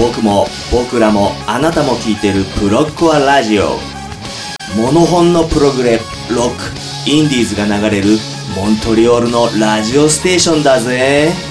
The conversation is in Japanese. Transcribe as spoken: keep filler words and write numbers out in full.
僕も僕らもあなたも聴いてるプロッコアラジオ。モノホンのプログレ、ロック、インディーズが流れるモントリオールのラジオステーションだぜ。